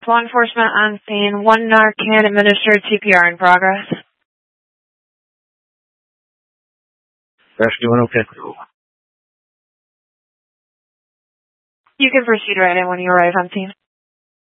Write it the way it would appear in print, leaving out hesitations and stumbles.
Law enforcement on scene. 1 Narcan administered, CPR in progress. Crash doing okay? You can proceed right in when you arrive on scene.